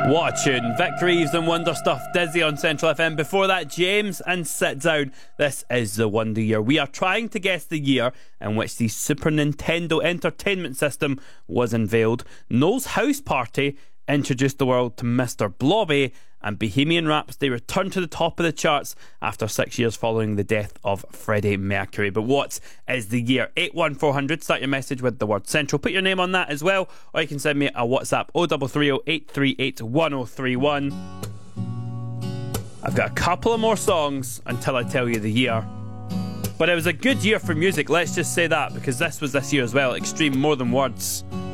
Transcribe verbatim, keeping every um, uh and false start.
What a tune. Vic Reeves and Wonder Stuff, Dizzy on Central F M. Before that, James and Sit Down. This is the Wonder Year. We are trying to guess the year in which the Super Nintendo Entertainment System was unveiled. Noel's House Party introduced the world to Mister Blobby, and Bohemian Rhapsody returned to the top of the charts after six years following the death of Freddie Mercury. But what is the year? eight one four hundred, start your message with the word Central. Put your name on that as well, or you can send me a WhatsApp oh three three oh, eight three eight, one oh three one. I've got a couple of more songs until I tell you the year. But it was a good year for music, let's just say that, because this was this year as well. Extreme More Than Words.